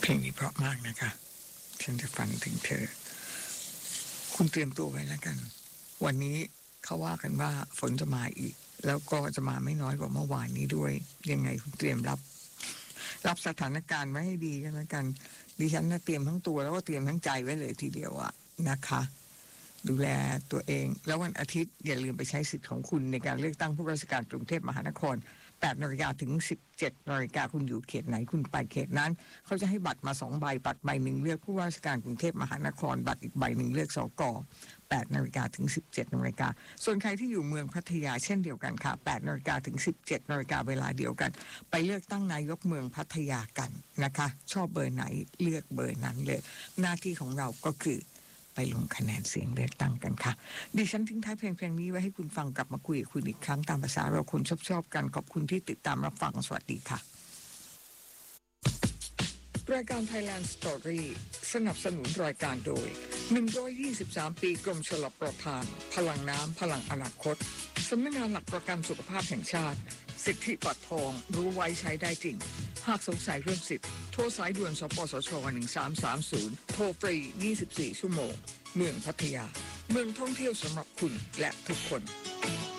เพลงนี้เพราะมากนะคะฉันจะฝันถึงเธอคุณเตรียมตัวไว้แล้วกันวันนี้เขาว่ากันว่าฝนจะมาอีกแล้วก็จะมาไม่น้อยกว่าเมื่อวานนี้ด้วยยังไงคุณเตรียมรับสถานการณ์ไว้ให้ดีกันแล้วกันดิฉันเตรียมทั้งตัวแล้วก็เตรียมทั้งใจไว้เลยทีเดียวอะนะคะดูแลตัวเองแล้ววันอาทิตย์อย่าลืมไปใช้สิทธิ์ของคุณในการเลือกตั้งผู้ว่าราชการกรุงเทพมหานคร8 นาฬิกาถึง 17 นาฬิกาคุณอยู่เขตไหนคุณไปเขตนั้นเขาจะให้บัตรมา2 ใบบัตรใบหนึ่งเลือกผู้ว่าราชการกรุงเทพมหานครบัตรอีกใบหนึ่งเลือกสก8 นาฬิกาถึง 17 นาฬิกาส่วนใครที่อยู่เมืองพัทยาเช่นเดียวกันค่ะ8 นาฬิกาถึง 17 นาฬิกาเวลาเดียวกันไปเลือกตั้งนายกเมืองพัทยากันนะคะชอบเบอร์ไหนเลือกเบอร์นั้นเลยหน้าที่ของเราก็คือไปลงคะแนนเสียงเลือกตั้งกันค่ะดิฉันทิ้งท้ายเพลงนี้ไว้ให้คุณฟังกลับมาคุยกับคุณอีกครั้งตามภาษาเราคนชอบกันขอบคุณที่ติดตามรับฟังสวัสดีค่ะรายการ Thailand Story สนับสนุนรายการโดย123 ปีกรมชลประทานพลังน้ำพลังอนาคตสำนักงานหลักประกันสุขภาพแห่งชาติสิทธิบัตรทองรู้ไว้ใช้ได้จริงหากสงสัยเรื่องสิทธิ์โทรสายด่วนสปสช1330โทรฟรี24 ชั่วโมงเมืองพัทยาเมืองท่องเที่ยวสำหรับคุณและทุกคน